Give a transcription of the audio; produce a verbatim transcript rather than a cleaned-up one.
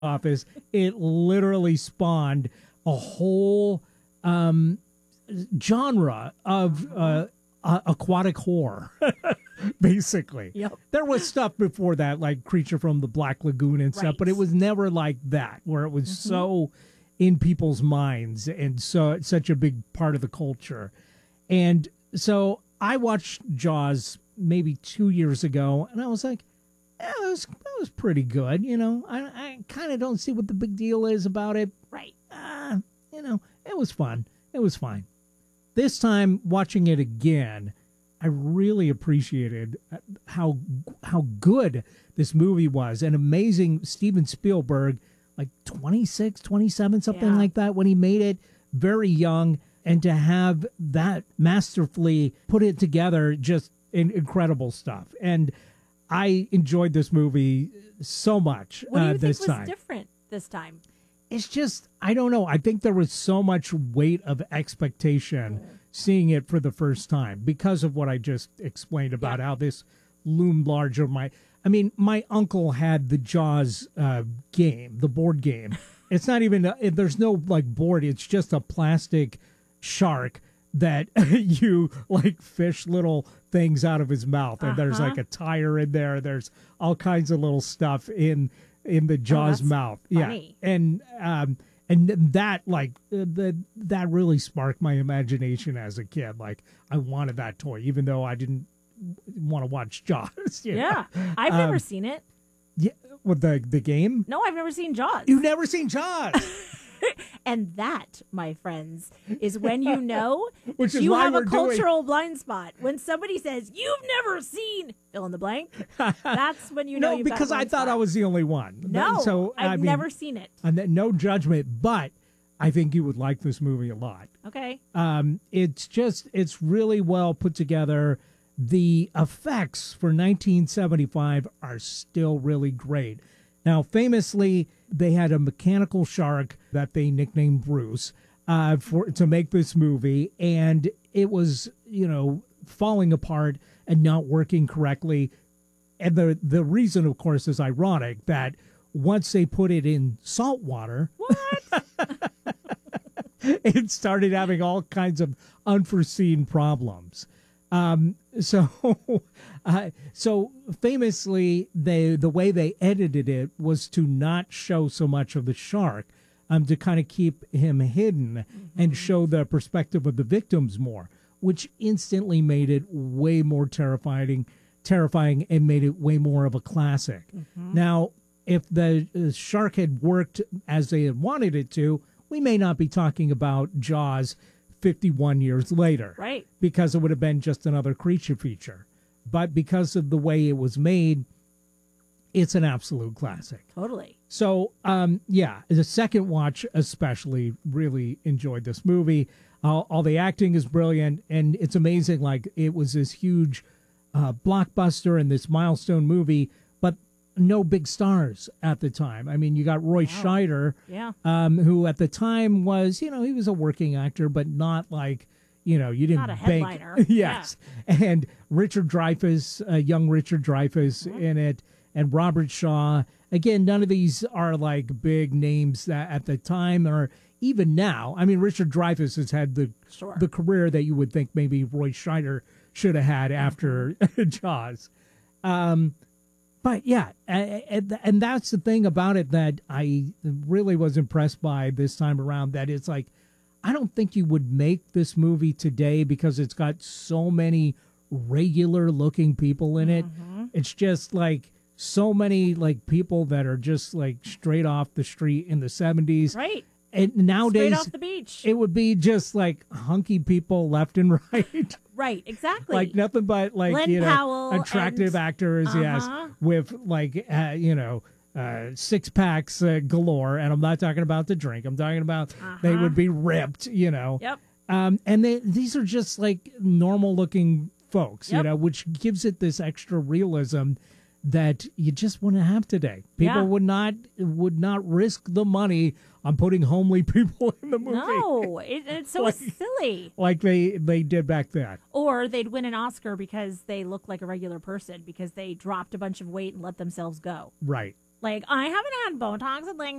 office, it literally spawned a whole um, genre of uh, uh, aquatic horror, basically. Yep. There was stuff before that, like Creature from the Black Lagoon and stuff, Right. but it was never like that, where it was Mm-hmm. so in people's minds and so such a big part of the culture. And so I watched Jaws maybe two years ago, and I was like, yeah, that was, that was pretty good. You know, I, I kind of don't see what the big deal is about it. Right. Uh, you know, it was fun. It was fine. This time, watching it again, I really appreciated how how good this movie was. An amazing Steven Spielberg, like twenty-six, twenty-seven, something Yeah. like that, when he made it, very young. And to have that masterfully put it together, just in, incredible stuff. And I enjoyed this movie so much What do you uh, think this was time. different this time? It's just, I don't know. I think there was so much weight of expectation seeing it for the first time because of what I just explained about Yeah. how this loomed large over my. I mean, my uncle had the Jaws uh, game, the board game. It's not even, a, there's no like board, it's just a plastic shark that you like fish little things out of his mouth. And there's Uh-huh. like a tire in there. There's all kinds of little stuff in in the Jaws that's mouth. funny. Yeah. And um and that like uh, the that really sparked my imagination as a kid. Like I wanted that toy even though I didn't want to watch Jaws. you know? Yeah. I've never Um, seen it. Yeah. With the the game? No, I've never seen Jaws. You've never seen Jaws. And that, my friends, is when you know Which is you why have we're a doing- cultural blind spot. When somebody says, you've never seen fill in the blank, that's when you know No, you've got a because I blind thought spot. I was the only one. No, so I've I mean, never seen it. and then no judgment, but I think you would like this movie a lot. Okay. Um, it's just, it's really well put together. The effects for nineteen seventy-five are still really great. Now, famously, they had a mechanical shark that they nicknamed Bruce uh, for to make this movie, and it was, you know, falling apart and not working correctly. And the the reason, of course, is ironic that once they put it in salt water, What? it started having all kinds of unforeseen problems. Um, so, uh, so famously, they the way they edited it was to not show so much of the shark, um, to kind of keep him hidden and show the perspective of the victims more, which instantly made it way more terrifying, terrifying, and made it way more of a classic. Now, if the uh, shark had worked as they had wanted it to, we may not be talking about Jaws fifty-one years later. Right. Because it would have been just another creature feature. But because of the way it was made, it's an absolute classic. Totally. So, um, yeah, the second watch especially really enjoyed this movie. Uh, all the acting is brilliant, and it's amazing. Like, it was this huge uh, blockbuster and this milestone movie, but no big stars at the time. I mean, you got Roy Scheider, Yeah. um, who at the time was, you know, he was a working actor, but not like, you know, you didn't Not a bank. headliner. Yes. And Richard Dreyfuss, uh, young Richard Dreyfuss in it, and Robert Shaw. Again, none of these are like big names that at the time or even now. I mean, Richard Dreyfuss has had the Sure. the career that you would think maybe Roy Scheider should have had after Jaws. Um, but yeah, and, and that's the thing about it that I really was impressed by this time around, that it's like, I don't think you would make this movie today because it's got so many regular looking people in it. It's just like so many like people that are just like straight off the street in the seventies. Right. And nowadays Straight off the beach. it would be just like hunky people left and right. Right. Exactly. Like nothing but like, Glenn you know, Powell attractive and- actors, yes, Uh-huh. with like, uh, you know, uh, six packs uh, galore. And I'm not talking about the drink. I'm talking about they Uh-huh. would be ripped, you know. Yep. Um, and they, these are just like normal looking folks, you Yep. know, which gives it this extra realism that you just wouldn't have today. People Yeah. would not would not risk the money on putting homely people in the movie No, it, it's so Like- silly. like they they did back then. Or they'd win an Oscar because they look like a regular person because they dropped a bunch of weight and let themselves go. Right. Like, I haven't had Botox in like